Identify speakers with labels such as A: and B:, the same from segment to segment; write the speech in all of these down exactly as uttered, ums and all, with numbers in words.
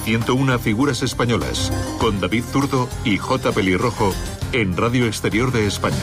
A: ciento una figuras españolas, con David Zurdo y J. Pelirrojo, en Radio Exterior de España.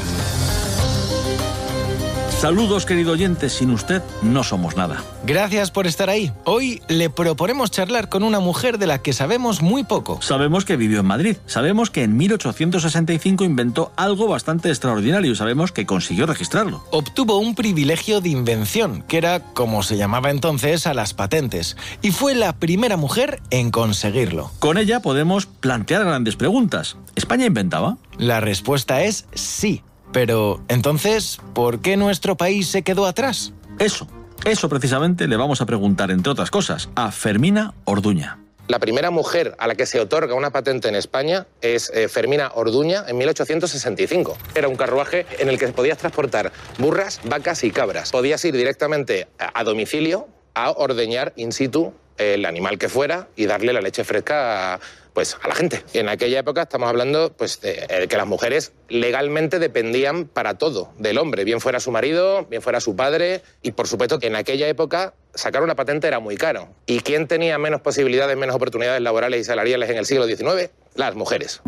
B: Saludos, querido oyente, sin usted no somos nada.
C: Gracias por estar ahí. Hoy le proponemos charlar con una mujer de la que sabemos muy poco.
B: Sabemos que vivió en Madrid, sabemos que en mil ochocientos sesenta y cinco inventó algo bastante extraordinario y sabemos que consiguió registrarlo.
C: Obtuvo un privilegio de invención, que era como se llamaba entonces a las patentes, y fue la primera mujer en conseguirlo.
B: Con ella podemos plantear grandes preguntas. ¿España inventaba?
C: La respuesta es sí. Pero, entonces, ¿por qué nuestro país se quedó atrás?
B: Eso, eso precisamente le vamos a preguntar, entre otras cosas, a Fermina Orduña.
D: La primera mujer a la que se otorga una patente en España es eh, Fermina Orduña en mil ochocientos sesenta y cinco. Era un carruaje en el que podías transportar burras, vacas y cabras. Podías ir directamente a, a domicilio a ordeñar in situ el animal que fuera y darle la leche fresca a, pues, a la gente. Y en aquella época estamos hablando pues, de, de que las mujeres legalmente dependían para todo del hombre, bien fuera su marido, bien fuera su padre, y por supuesto que en aquella época sacar una patente era muy caro. ¿Y quién tenía menos posibilidades, menos oportunidades laborales y salariales en el siglo diecinueve? Las mujeres.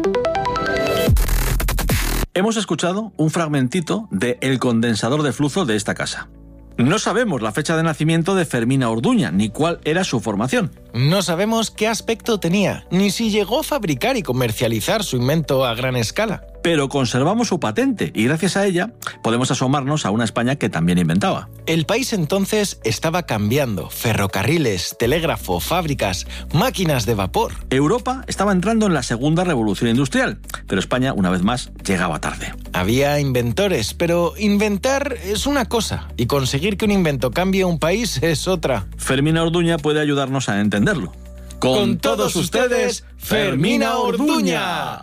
B: Hemos escuchado un fragmentito de El condensador de flujo de esta casa. No sabemos la fecha de nacimiento de Fermina Orduña, ni cuál era su formación.
C: No sabemos qué aspecto tenía, ni si llegó a fabricar y comercializar su invento a gran escala.
B: Pero conservamos su patente y gracias a ella podemos asomarnos a una España que también inventaba.
C: El país entonces estaba cambiando. Ferrocarriles, telégrafo, fábricas, máquinas de vapor.
B: Europa estaba entrando en la segunda revolución industrial, pero España, una vez más, llegaba tarde.
C: Había inventores, pero inventar es una cosa y conseguir que un invento cambie un país es otra.
B: Fermina Orduña puede ayudarnos a entenderlo.
C: Con, Con todos ustedes, Fermina Orduña.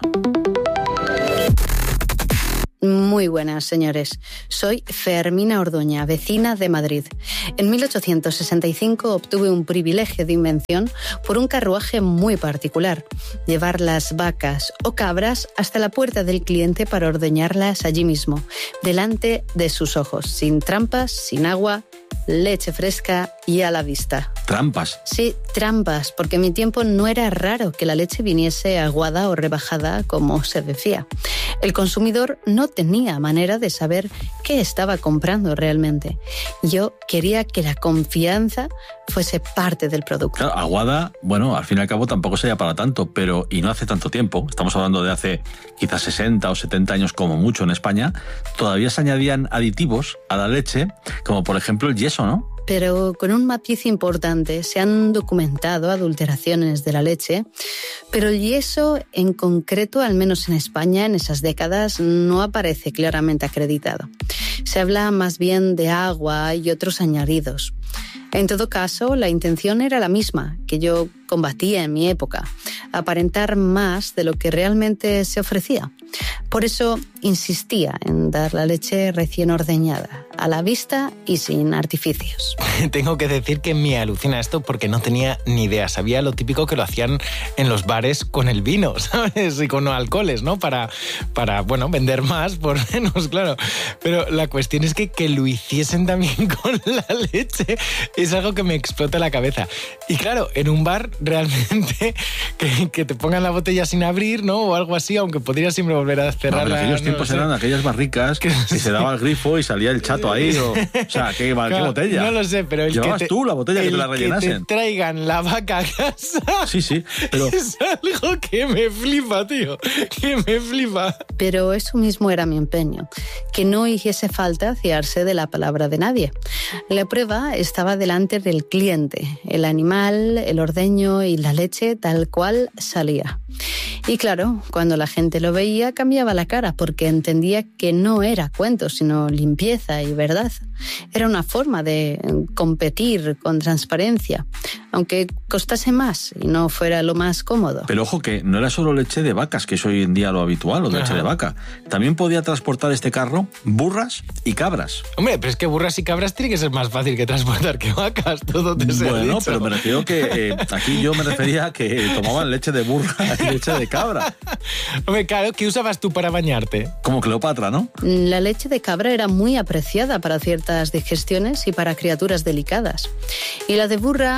E: Muy buenas, señores. Soy Fermina Orduña, vecina de Madrid. En mil ochocientos sesenta y cinco obtuve un privilegio de invención por un carruaje muy particular. Llevar las vacas o cabras hasta la puerta del cliente para ordeñarlas allí mismo, delante de sus ojos, sin trampas, sin agua, leche fresca y a la vista.
B: ¿Trampas?
E: Sí, trampas, porque en mi tiempo no era raro que la leche viniese aguada o rebajada como se decía. El consumidor no tenía manera de saber qué estaba comprando realmente. Yo quería que la confianza fuese parte del producto.
B: Claro, aguada, bueno, al fin y al cabo tampoco sería para tanto, pero y no hace tanto tiempo, estamos hablando de hace quizás sesenta o setenta años como mucho en España, todavía se añadían aditivos a la leche, como por ejemplo el yeso, ¿no?
E: Pero con un matiz importante, se han documentado adulteraciones de la leche, pero el yeso en concreto, al menos en España, en esas décadas, no aparece claramente acreditado. Se habla más bien de agua y otros añadidos. En todo caso, la intención era la misma, que yo combatía en mi época, aparentar más de lo que realmente se ofrecía. Por eso insistía en dar la leche recién ordeñada, a la vista y sin artificios.
C: Tengo que decir que me alucina esto porque no tenía ni idea. Sabía lo típico que lo hacían en los bares con el vino, ¿sabes? Y con alcoholes, ¿no? Para, para bueno, vender más, por menos, claro. Pero la cuestión es que, que lo hiciesen también con la leche es algo que me explota la cabeza. Y claro, en un bar realmente que, que te pongan la botella sin abrir, ¿no? O algo así, aunque podría siempre volver a cerrarla.
B: No, aquellos
C: no
B: tiempos
C: sé.
B: Eran aquellas barricas que se daba el grifo y salía el chato ahí. O, o sea, ¿qué,
C: claro,
B: qué botella?
C: No lo sé, pero el
B: ¿Llevabas
C: que te,
B: tú la botella que te la rellenasen?
C: Que te traigan la vaca a casa.
B: Sí, sí, pero...
C: Es algo que me flipa, tío. Que me flipa.
E: Pero eso mismo era mi empeño, que no hiciese falta fiarse de la palabra de nadie. La prueba estaba delante del cliente, el animal, el ordeño y la leche tal cual salía. Y claro, cuando la gente lo veía cambiaba la cara porque entendía que no era cuento, sino limpieza y verdad. Era una forma de competir con transparencia, aunque costase más y no fuera lo más cómodo.
B: Pero ojo que no era solo leche de vacas, que es hoy en día lo habitual, o de leche de vaca. También podía transportar este carro burras y cabras.
C: Hombre, pero es que burras y cabras tiene que ser más fácil que transportar que vacas, todo te se ha
B: Bueno,
C: dicho.
B: pero me refiero que eh, aquí yo me refería a que tomaban leche de burra y leche de cabra.
C: Hombre, claro, ¿qué usabas tú para bañarte?
B: Como Cleopatra, ¿no?
E: La leche de cabra era muy apreciada para ciertas digestiones y para criaturas delicadas. Y la de burra, aunque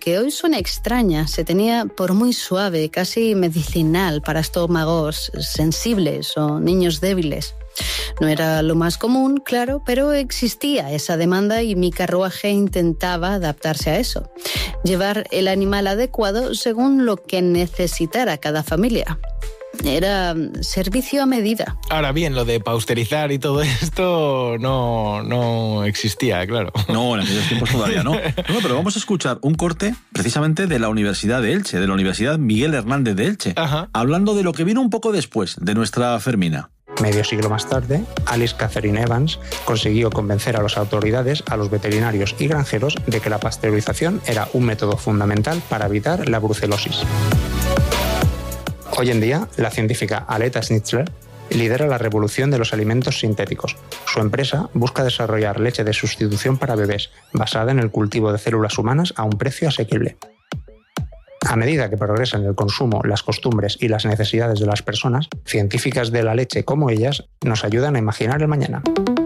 E: aunque hoy suena extraña, se tenía por muy suave, casi medicinal para estómagos sensibles o niños débiles. No era lo más común, claro, pero existía esa demanda y mi carruaje intentaba adaptarse a eso. Llevar el animal adecuado según lo que necesitara cada familia. Era servicio a medida.
C: Ahora bien, lo de pausterizar y todo esto no, no existía, claro.
B: No, en aquellos tiempos todavía no. No, pero vamos a escuchar un corte precisamente de la Universidad de Elche, de la Universidad Miguel Hernández de Elche,
C: Ajá.
B: hablando de lo que vino un poco después de nuestra Fermina.
F: Medio siglo más tarde, Alice Catherine Evans consiguió convencer a las autoridades, a los veterinarios y granjeros de que la pasteurización era un método fundamental para evitar la brucelosis. Hoy en día, la científica Aletta Schnitzler lidera la revolución de los alimentos sintéticos. Su empresa busca desarrollar leche de sustitución para bebés, basada en el cultivo de células humanas a un precio asequible. A medida que progresan el consumo, las costumbres y las necesidades de las personas, científicas de la leche como ellas nos ayudan a imaginar el mañana.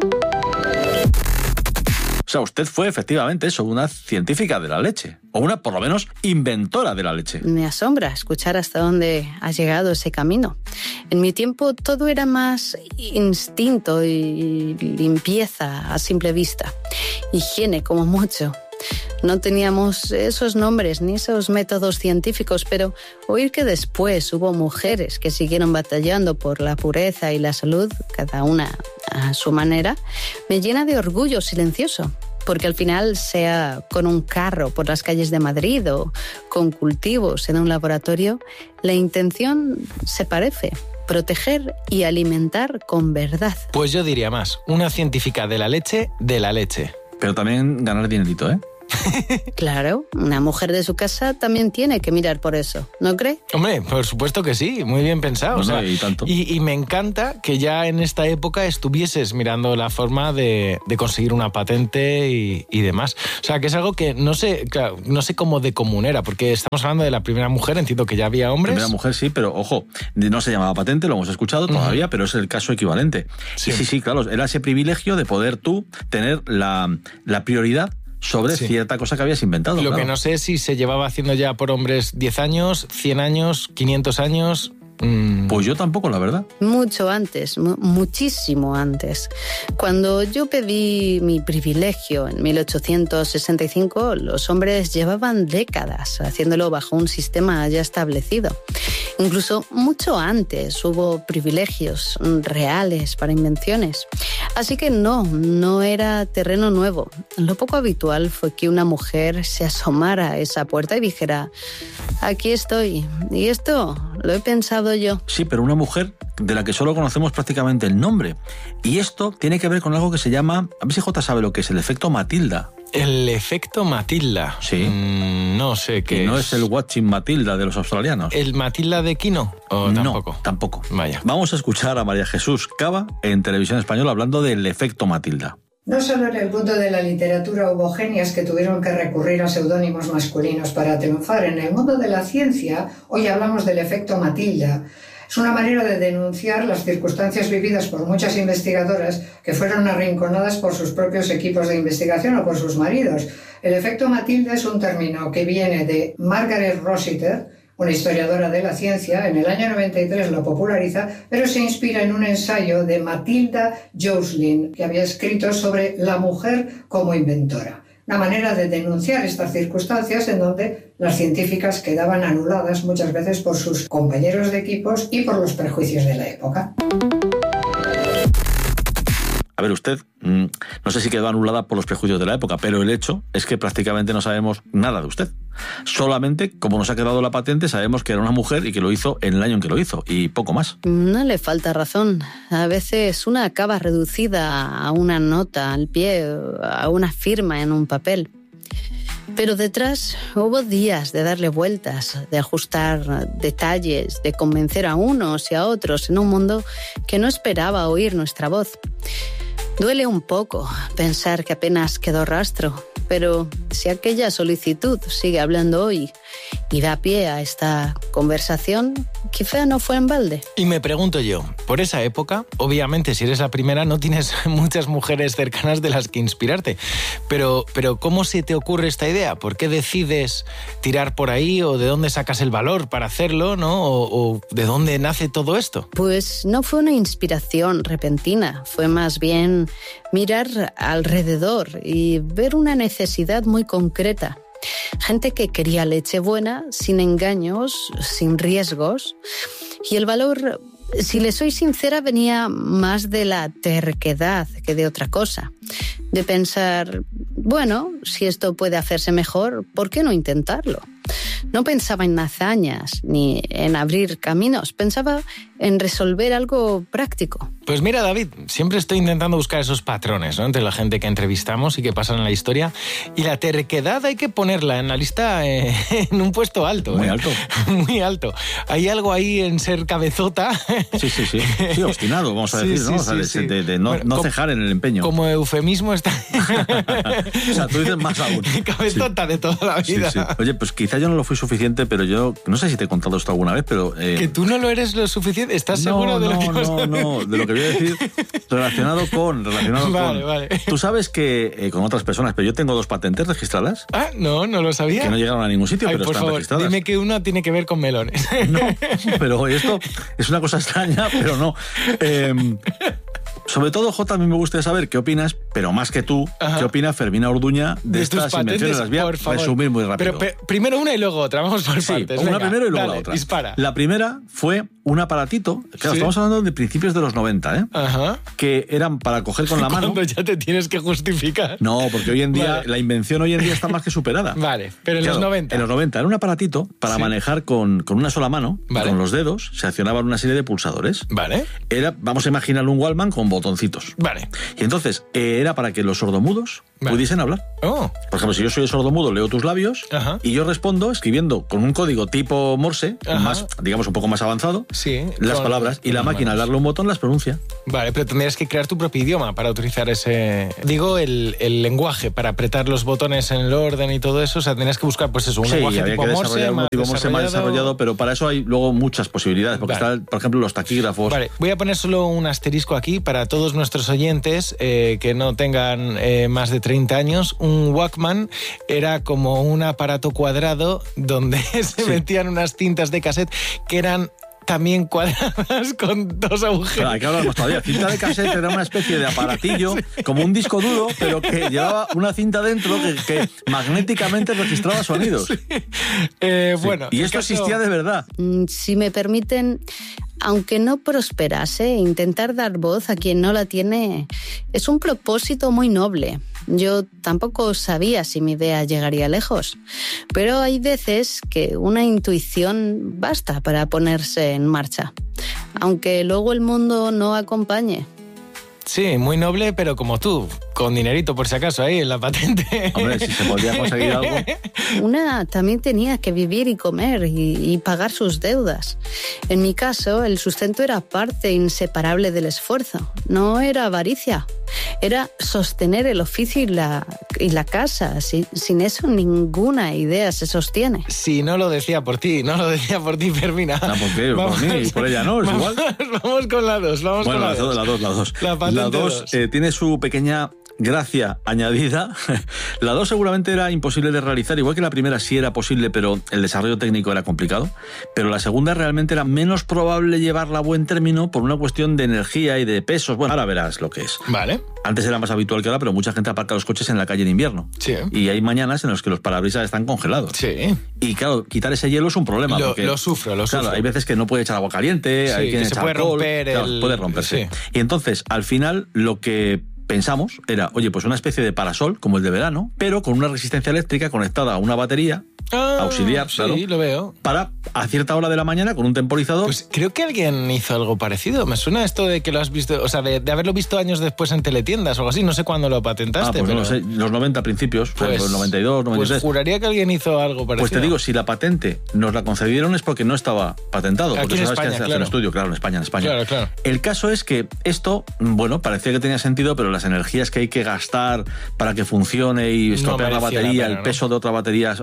B: O sea, usted fue efectivamente eso, una científica de la leche, o una, por lo menos, inventora de la leche.
E: Me asombra escuchar hasta dónde ha llegado ese camino. En mi tiempo todo era más instinto y limpieza a simple vista. Higiene, como mucho. No teníamos esos nombres ni esos métodos científicos, pero oír que después hubo mujeres que siguieron batallando por la pureza y la salud, cada una a su manera, me llena de orgullo silencioso. Porque al final, sea con un carro por las calles de Madrid o con cultivos en un laboratorio, la intención se parece: proteger y alimentar con verdad.
C: Pues yo diría más, una científica de la leche, de la leche.
B: Pero también ganar dinerito, ¿eh?
E: Claro, una mujer de su casa también tiene que mirar por eso, ¿no cree?
C: Hombre, por supuesto que sí, muy bien pensado.
B: Bueno,
C: o sea,
B: y tanto.
C: Y, y me encanta que ya en esta época estuvieses mirando la forma de, de conseguir una patente y, y demás. O sea, que es algo que no sé, claro, no sé cómo de común era, porque estamos hablando de la primera mujer, entiendo que ya había hombres.
B: Primera mujer, sí, pero ojo, no se llamaba patente, lo hemos escuchado todavía, uh-huh. pero es el caso equivalente. Sí. Y sí, sí, claro, era ese privilegio de poder tú tener la, la prioridad sobre sí. cierta cosa que habías inventado.
C: Lo
B: claro.
C: que no sé es si se llevaba haciendo ya por hombres diez años, cien años, quinientos años.
B: Mm. Pues yo tampoco, la verdad.
E: Mucho antes, mu- muchísimo antes. Cuando yo pedí mi privilegio en mil ochocientos sesenta y cinco, los hombres llevaban décadas haciéndolo bajo un sistema ya establecido. Incluso mucho antes hubo privilegios reales para invenciones. Así que no, no era terreno nuevo. Lo poco habitual fue que una mujer se asomara a esa puerta y dijera: aquí estoy, y esto lo he pensado yo.
B: Sí, pero una mujer de la que solo conocemos prácticamente el nombre. Y esto tiene que ver con algo que se llama, a ver si Jota sabe lo que es el efecto Matilda.
C: El efecto Matilda.
B: Sí.
C: Mm, no sé qué
B: ¿Y no
C: es.
B: es el Watching Matilda de los australianos?
C: ¿El Matilda de Quino? ¿O
B: no,
C: tampoco?
B: tampoco.
C: Vaya.
B: Vamos a escuchar a María Jesús Cava en Televisión Española hablando del efecto Matilda.
G: No solo en el mundo de la literatura hubo genias que tuvieron que recurrir a seudónimos masculinos para triunfar. En el mundo de la ciencia, hoy hablamos del efecto Matilda. Es una manera de denunciar las circunstancias vividas por muchas investigadoras que fueron arrinconadas por sus propios equipos de investigación o por sus maridos. El efecto Matilda es un término que viene de Margaret Rossiter, una historiadora de la ciencia. En el año noventa y tres lo populariza, pero se inspira en un ensayo de Matilda Joslin, que había escrito sobre la mujer como inventora. Una manera de denunciar estas circunstancias en donde las científicas quedaban anuladas muchas veces por sus compañeros de equipos y por los prejuicios de la época.
B: A ver, usted, mmm, no sé si quedó anulada por los prejuicios de la época, pero el hecho es que prácticamente no sabemos nada de usted. Solamente, como nos ha quedado la patente, sabemos que era una mujer y que lo hizo en el año en que lo hizo, y poco más.
E: No le falta razón. A veces una acaba reducida a una nota al pie, a una firma en un papel. Pero detrás hubo días de darle vueltas, de ajustar detalles, de convencer a unos y a otros en un mundo que no esperaba oír nuestra voz. Duele un poco pensar que apenas quedó rastro, pero si aquella solicitud sigue hablando hoy y da pie a esta conversación, quizá no fue en balde.
C: Y me pregunto yo, por esa época, obviamente si eres la primera no tienes muchas mujeres cercanas de las que inspirarte, pero, pero ¿cómo se te ocurre esta idea? ¿Por qué decides tirar por ahí o de dónde sacas el valor para hacerlo, ¿no? O, o de dónde nace todo esto?
E: Pues no fue una inspiración repentina, fue más bien mirar alrededor y ver una necesidad muy concreta. Gente que quería leche buena, sin engaños, sin riesgos. Y el valor, si le soy sincera, venía más de la terquedad que de otra cosa. De pensar, bueno, si esto puede hacerse mejor, ¿por qué no intentarlo? No pensaba en hazañas ni en abrir caminos, pensaba en resolver algo práctico.
C: Pues mira, David, siempre estoy intentando buscar esos patrones, ¿no?, entre la gente que entrevistamos y que pasan en la historia. Y la terquedad hay que ponerla en la lista eh, en un puesto alto.
B: Muy
C: ¿eh?
B: alto.
C: Muy alto. Hay algo ahí en ser cabezota.
B: Sí, sí, sí. Sí, obstinado, vamos a decir,
C: sí,
B: ¿no?
C: Sí,
B: o sea, de,
C: sí.
B: de, de no,
C: Bueno,
B: no
C: como,
B: cejar en el empeño.
C: Como eufemismo está...
B: O sea, tú dices más aún.
C: Cabezota sí. De toda la vida.
B: Sí, sí. Oye, pues quizá yo no lo fui suficiente, pero yo... No sé si te he contado esto alguna vez, pero... Eh,
C: ¿Que tú no lo eres lo suficiente? ¿Estás
B: no,
C: seguro de
B: no,
C: lo que vas
B: no,
C: a...
B: no, de lo que voy a decir relacionado con... Relacionado
C: vale,
B: con...
C: vale.
B: Tú sabes que eh, con otras personas, pero yo tengo dos patentes registradas.
C: Ah, no, no lo sabía.
B: Que no llegaron a ningún sitio,
C: Ay,
B: pero
C: por
B: están
C: favor,
B: registradas.
C: Dime que una tiene que ver con melones.
B: No, pero esto es una cosa extraña, pero no. Eh, sobre todo, Jota, a mí me gustaría saber qué opinas, pero más que tú, Ajá. qué opina Fermina Orduña de, de estas invenciones. Las voy a resumir muy rápido.
C: Pero, pero primero una y luego otra, vamos por
B: sí,
C: partes.
B: Una
C: Venga,
B: primero y luego
C: dale,
B: la otra.
C: Dispara.
B: La primera fue un aparatito, claro, sí. Estamos hablando de principios de los noventa, ¿eh?
C: Ajá.
B: Que eran para coger con la mano.
C: Cuando ya te tienes que justificar.
B: No, porque hoy en día, vale. La invención hoy en día está más que superada.
C: Vale, pero en
B: claro,
C: los noventa.
B: En los noventa era un aparatito para sí. manejar con, con una sola mano, vale. Con los dedos, se accionaban una serie de pulsadores.
C: Vale.
B: Era, vamos a imaginar un Walkman con botoncitos.
C: Vale.
B: Y entonces eh, era para que los sordomudos vale. pudiesen hablar.
C: Oh.
B: Por ejemplo, si yo soy sordomudo, leo tus labios
C: Ajá.
B: y yo respondo escribiendo con un código tipo Morse,
C: Ajá.
B: más, digamos, un poco más avanzado,
C: sí,
B: las con, palabras, y la máquina al darle un botón las pronuncia.
C: Vale, pero tendrías que crear tu propio idioma para utilizar ese... Digo, el, el lenguaje, para apretar los botones en el orden y todo eso, o sea, tenías que buscar, pues eso, un
B: sí,
C: lenguaje
B: había
C: tipo
B: que
C: Morse,
B: un
C: más
B: tipo Morse más desarrollado, pero para eso hay luego muchas posibilidades, porque vale. Está, por ejemplo, los taquígrafos.
C: Vale, voy a poner solo un asterisco aquí para todos nuestros oyentes eh, que no tengan eh, más de treinta años. Un Walkman era como un aparato cuadrado donde se sí. metían unas cintas de cassette que eran también cuadradas con dos agujeros.
B: Claro, hay que hablar más todavía. Cinta de cassette era una especie de aparatillo, sí. como un disco duro, pero que llevaba una cinta dentro que, que magnéticamente registraba sonidos.
C: Sí. Eh,
B: sí.
C: Bueno,
B: y esto caso... existía de verdad.
E: Si me permiten, aunque no prosperase, intentar dar voz a quien no la tiene es un propósito muy noble. Yo tampoco sabía si mi idea llegaría lejos, pero hay veces que una intuición basta para ponerse en marcha, aunque luego el mundo no acompañe.
C: Sí, muy noble, pero como tú, con dinerito por si acaso ahí en la patente.
B: Hombre, si se podía conseguir algo.
E: Una también tenía que vivir y comer y, y pagar sus deudas. En mi caso, el sustento era parte inseparable del esfuerzo. No era avaricia, era sostener el oficio y la, y la casa. Sin, sin eso ninguna idea se sostiene.
C: Sí, no lo decía por ti, no lo decía por ti, Fermina.
B: No, ¿por qué? Vamos, por mí y por ella, ¿no? Es
C: vamos,
B: igual.
C: Vamos con la dos, vamos
B: bueno,
C: con la,
B: la
C: dos.
B: La dos, la dos.
C: La patente
B: la dos,
C: dos.
B: Eh, tiene su pequeña gracia añadida. La dos seguramente era imposible de realizar, igual que la primera sí era posible, pero el desarrollo técnico era complicado. Pero la segunda realmente era menos probable llevarla a buen término por una cuestión de energía y de pesos. Bueno, ahora verás lo que es.
C: Vale.
B: Antes era más habitual que ahora, pero mucha gente aparca los coches en la calle en invierno.
C: Sí.
B: Y hay mañanas en las que los parabrisas están congelados.
C: Sí.
B: Y claro, quitar ese hielo es un problema.
C: Lo,
B: porque,
C: lo sufro, lo
B: claro,
C: sufro.
B: hay veces que no puede echar agua caliente,
C: sí,
B: hay que,
C: que
B: echar
C: se puede
B: alcohol,
C: romper
B: claro,
C: el...
B: puede romperse.
C: Sí.
B: Y entonces, al final, lo que pensamos era, oye, pues una especie de parasol, como el de verano, pero con una resistencia eléctrica conectada a una batería
C: ah,
B: auxiliar,
C: sí,
B: claro,
C: lo veo.
B: para a cierta hora de la mañana con un temporizador.
C: Pues creo que alguien hizo algo parecido. Me suena esto de que lo has visto, o sea, de, de haberlo visto años después en teletiendas o algo así. No sé cuándo lo patentaste.
B: Ah, pues
C: pero...
B: no lo sé, los noventa principios, pues, los noventa y dos, noventa y tres.
C: Pues juraría que alguien hizo algo parecido.
B: Pues te digo, si la patente nos la concedieron es porque no estaba patentado.
C: Aquí
B: porque
C: en
B: sabes
C: España,
B: que hace
C: claro.
B: un estudio, claro, en España, en España.
C: Claro, claro.
B: El caso es que esto, bueno, parecía que tenía sentido, pero las energías que hay que gastar para que funcione y estropear
C: no
B: la batería,
C: la pena,
B: el
C: ¿no?
B: peso de otra batería auxiliar,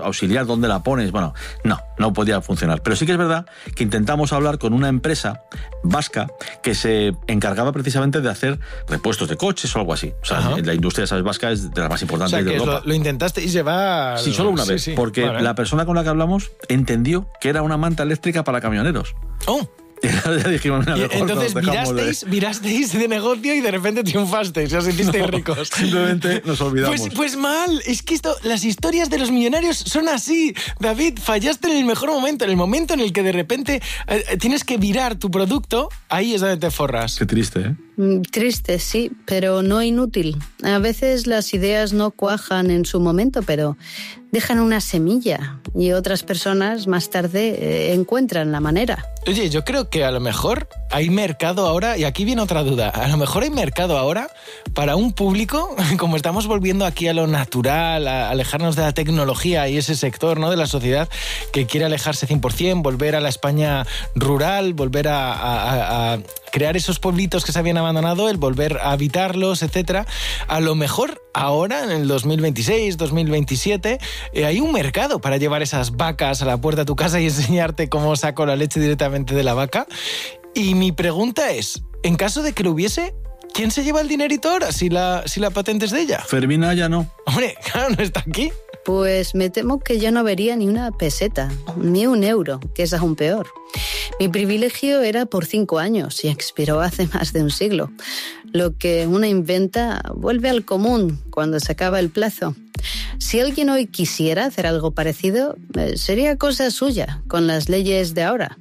B: dónde la pones. Bueno, no, no podía funcionar. Pero sí que es verdad que intentamos hablar con una empresa vasca que se encargaba precisamente de hacer repuestos de coches o algo así. O sea, Ajá. la industria, ¿sabes?, vasca es de las más importantes, o sea,
C: que
B: de Europa.
C: Lo, lo intentasteis llevar...
B: Sí, solo una
C: sí,
B: vez,
C: sí.
B: porque
C: vale.
B: la persona con la que hablamos entendió que era una manta eléctrica para camioneros.
C: ¡Oh!
B: Ya dijimos, mira, mejor
C: entonces
B: nos
C: mirasteis,
B: de...
C: mirasteis de negocio y de repente triunfasteis, os hicisteis
B: no,
C: ricos.
B: Simplemente nos olvidamos.
C: Pues, pues mal, es que esto, las historias de los millonarios son así. David, fallaste en el mejor momento, en el momento en el que de repente eh, tienes que virar tu producto, ahí es donde te forras.
B: Qué triste, ¿eh?
E: Triste, sí, pero no inútil. A veces las ideas no cuajan en su momento, pero dejan una semilla y otras personas más tarde eh, encuentran la manera.
C: Oye, yo creo que a lo mejor hay mercado ahora, y aquí viene otra duda, a lo mejor hay mercado ahora para un público, como estamos volviendo aquí a lo natural, a alejarnos de la tecnología y ese sector, ¿no?, de la sociedad que quiere alejarse cien por ciento, volver a la España rural, volver a, a, a crear esos pueblitos que se habían abandonado, el volver a habitarlos, etcétera. A lo mejor ahora, en el dos mil veintiséis, dos mil veintisiete, eh, hay un mercado para llevar esas vacas a la puerta de tu casa y enseñarte cómo saco la leche directamente de la vaca. Y mi pregunta es, en caso de que lo hubiese, ¿quién se lleva el dinerito ahora si la, si la patente es de ella?
B: Fermina ya no.
C: Hombre, claro, no está aquí.
E: Pues me temo que yo no vería ni una peseta, ni un euro, que es aún peor. Mi privilegio era por cinco años y expiró hace más de un siglo. Lo que una inventa vuelve al común cuando se acaba el plazo. Si alguien hoy quisiera hacer algo parecido, sería cosa suya, con las leyes de ahora.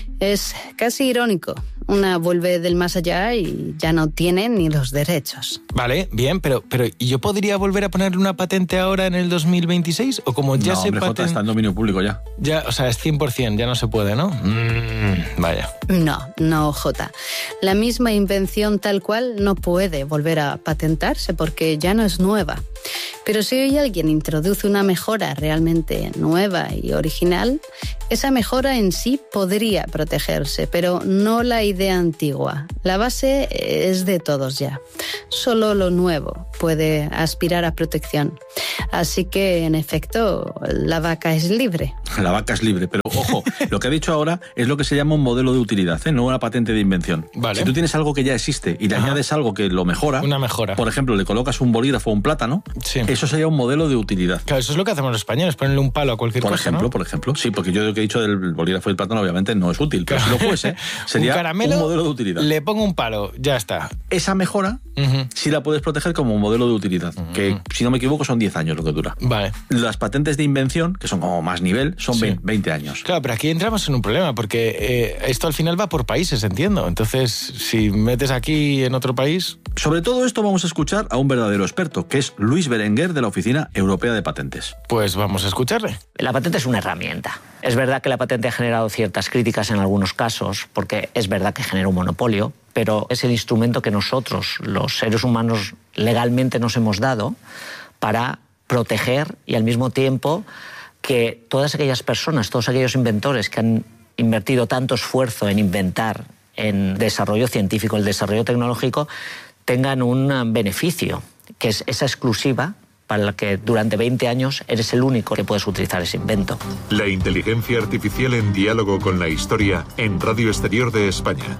E: Es casi irónico. Una vuelve del más allá y ya no tiene ni los derechos.
C: Vale, bien, pero, pero ¿y yo podría volver a ponerle una patente ahora en el dos mil veintiséis? ¿O como ya
B: no,
C: se
B: hombre,
C: paten...
B: Jota, está en dominio público ya.
C: Ya, o sea, es cien por ciento, ya no se puede, ¿no? Mm, vaya.
E: No, no, Jota. La misma invención tal cual no puede volver a patentarse porque ya no es nueva. Pero si hoy alguien introduce una mejora realmente nueva y original, esa mejora en sí podría protegerse, pero no la idea antigua. La base es de todos ya. Solo lo nuevo puede aspirar a protección. Así que, en efecto, la vaca es libre.
B: La vaca es libre, pero ojo, lo que ha dicho ahora es lo que se llama un modelo de utilidad, ¿eh? No una patente de invención.
C: Vale.
B: Si tú tienes algo que ya existe y le Ajá. añades algo que lo mejora,
C: una mejora.
B: Por ejemplo, le colocas un bolígrafo o un plátano,
C: sí.
B: eso sería un modelo de utilidad.
C: Claro, eso es lo que hacemos los españoles, ponerle un palo a cualquier
B: por
C: cosa,
B: ejemplo,
C: ¿no?
B: Por ejemplo, sí, porque yo lo que he dicho del bolígrafo y el plátano obviamente no es útil, pero claro. Si lo fuese, sería
C: un, caramelo,
B: un modelo de utilidad.
C: Le pongo un palo, ya está.
B: Esa mejora uh-huh. sí la puedes proteger como un modelo de utilidad, uh-huh. que si no me equivoco son diez años lo que dura.
C: Vale.
B: Las patentes de invención, que son como más nivel, son sí. veinte años.
C: Claro, pero aquí entramos en un problema, porque eh, esto al final va por países, entiendo. Entonces, si metes aquí en otro país...
B: Sobre todo esto vamos a escuchar a un verdadero experto, que es Luis Berenguer, de la Oficina Europea de Patentes.
C: Pues vamos a escucharle.
H: La patente es una herramienta. Es verdad que la patente ha generado ciertas críticas en algunos casos, porque es verdad que genera un monopolio, pero es el instrumento que nosotros, los seres humanos, legalmente nos hemos dado para proteger y al mismo tiempo que todas aquellas personas, todos aquellos inventores que han invertido tanto esfuerzo en inventar, en desarrollo científico, el desarrollo tecnológico, tengan un beneficio, que es esa exclusiva para la que durante veinte años eres el único que puedes utilizar ese invento.
A: La inteligencia artificial en diálogo con la historia en Radio Exterior de España.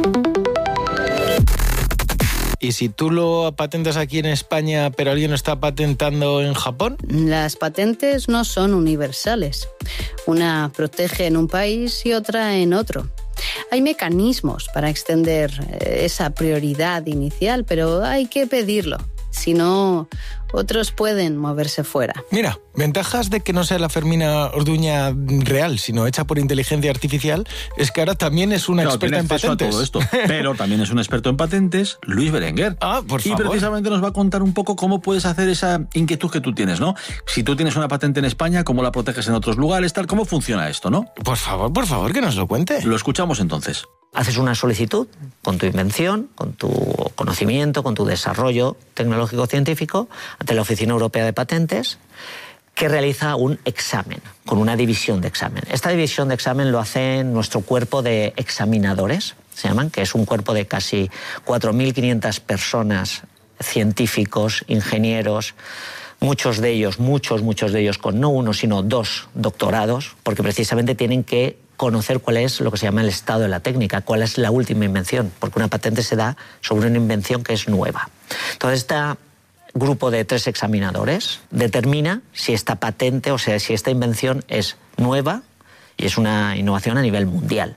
C: ¿Y si tú lo patentas aquí en España, pero alguien lo está patentando en Japón?
E: Las patentes no son universales. Una protege en un país y otra en otro. Hay mecanismos para extender esa prioridad inicial, pero hay que pedirlo. Si no, otros pueden moverse fuera.
C: Mira, ventajas de que no sea la Fermina Orduña real, sino hecha por inteligencia artificial, es que ahora también es una
B: claro,
C: experta en patentes.
B: A todo esto, pero también es un experto en patentes, Luis Berenguer.
C: Ah, por favor.
B: Y precisamente nos va a contar un poco cómo puedes hacer esa inquietud que tú tienes, ¿no? Si tú tienes una patente en España, cómo la proteges en otros lugares, tal, ¿cómo funciona esto, no?
C: Por favor, por favor, que nos lo cuente.
B: Lo escuchamos entonces.
H: Haces una solicitud con tu invención, con tu conocimiento, con tu desarrollo tecnológico-científico ante la Oficina Europea de Patentes, que realiza un examen, con una división de examen. Esta división de examen lo hace nuestro cuerpo de examinadores, se llaman, que es un cuerpo de casi cuatro mil quinientas personas, científicos, ingenieros, muchos de ellos, muchos, muchos de ellos con no uno, sino dos doctorados, porque precisamente tienen que conocer cuál es lo que se llama el estado de la técnica, cuál es la última invención, porque una patente se da sobre una invención que es nueva. Entonces, este grupo de tres examinadores determina si esta patente, o sea, si esta invención es nueva y es una innovación a nivel mundial.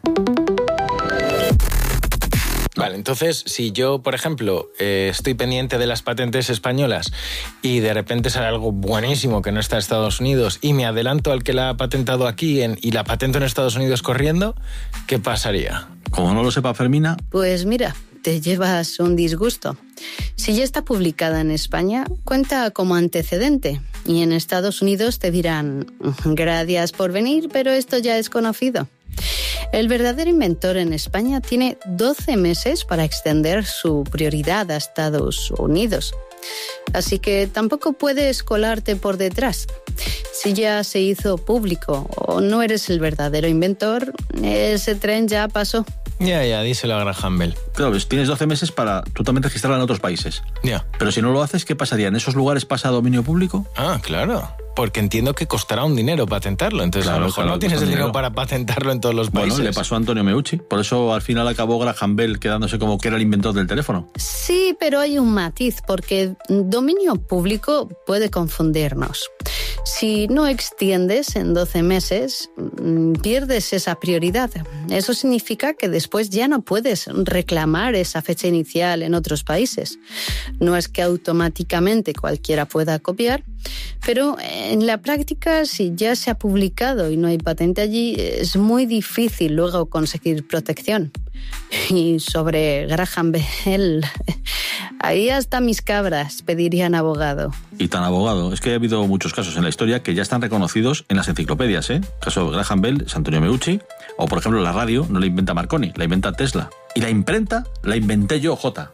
C: Vale, entonces, si yo, por ejemplo, eh, estoy pendiente de las patentes españolas y de repente sale algo buenísimo que no está en Estados Unidos y me adelanto al que la ha patentado aquí en, y la patento en Estados Unidos corriendo, ¿qué pasaría?
B: Como no lo sepa Fermina...
E: Pues mira, te llevas un disgusto. Si ya está publicada en España, cuenta como antecedente. Y en Estados Unidos te dirán, gracias por venir, pero esto ya es conocido. El verdadero inventor en España tiene doce meses para extender su prioridad a Estados Unidos. Así que tampoco puedes colarte por detrás. Si ya se hizo público o no eres el verdadero inventor, ese tren ya pasó.
C: Ya, ya, díselo a Graham Bell.
B: Claro, pues tienes doce meses para tú también registrarla en otros países.
C: Ya.
B: Pero si no lo haces, ¿qué pasaría? ¿En esos lugares pasa a dominio público?
C: Ah, claro. Porque entiendo que costará un dinero patentarlo. Entonces,
B: claro,
C: a lo mejor
B: claro,
C: no tienes el dinero
B: dinero
C: para patentarlo en todos los países.
B: Bueno, le pasó a Antonio Meucci. Por eso al final acabó Graham Bell quedándose como que era el inventor del teléfono.
E: Sí, pero hay un matiz, porque dominio público puede confundirnos. Si no extiendes en doce meses, pierdes esa prioridad. Eso significa que después ya no puedes reclamar esa fecha inicial en otros países. No es que automáticamente cualquiera pueda copiar, pero en la práctica, si ya se ha publicado y no hay patente allí, es muy difícil luego conseguir protección. Y sobre Graham Bell, ahí hasta mis cabras pedirían abogado.
B: Y tan abogado. Es que ha habido muchos casos en la historia que ya están reconocidos en las enciclopedias, ¿eh? El caso de Graham Bell es Antonio Meucci. O, por ejemplo, la radio no la inventa Marconi, la inventa Tesla. Y la imprenta la inventé yo, Jota.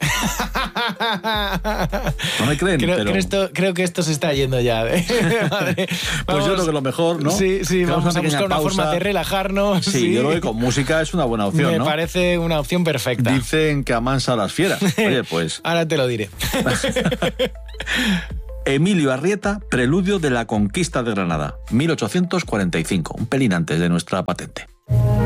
B: No me creen,
C: creo,
B: pero...
C: Creo, esto, creo que esto se está yendo ya. ¿eh? Madre.
B: Pues yo creo que lo mejor, ¿no?
C: Sí, sí, vamos, vamos a buscar una pausa. forma de relajarnos.
B: Sí, sí, yo creo que con música es una buena opción,
C: me
B: ¿no?
C: Me parece una opción perfecta.
B: Dicen que amansa a las fieras. Oye, pues...
C: Ahora te lo diré.
B: Emilio Arrieta, Preludio de la Conquista de Granada, mil ochocientos cuarenta y cinco, un pelín antes de nuestra patente.